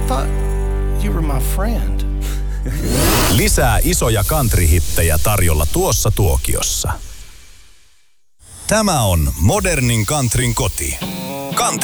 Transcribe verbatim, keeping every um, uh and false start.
thought you were my friend. Lisää isoja country-hittejä tarjolla tuossa tuokiossa. Tämä on modernin countryn koti. Country